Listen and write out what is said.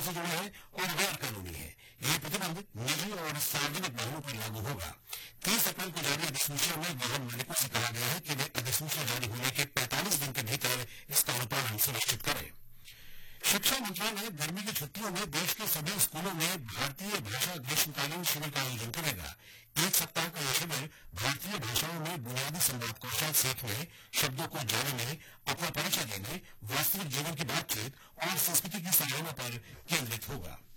से जुड़ा है और गैर कानूनी है। यह प्रतिबंध निजी और सार्वजनिक वाहनों पर लागू होगा। 30 अप्रैल को जारी अधिसूचना में वाहन मालिकों से कहा गया है कि वे अधिसूचना जारी होने के 45 दिन के भीतर इसका अनुपालन सुनिश्चित करें। शिक्षा मंत्रालय गर्मी की छुट्टियों में देश के सभी स्कूलों में भारतीय भाषा ग्रीष्मकालीन शिविर का आयोजन करेगा। 1 सप्ताह का यह शिविर भारतीय भाषाओं में बुनियादी संवाद कौशल सीखने, शब्दों को जोड़ने, अपना परिचय देने, वास्तविक जीवन की बातचीत और संस्कृति की सराहना पर केंद्रित होगा।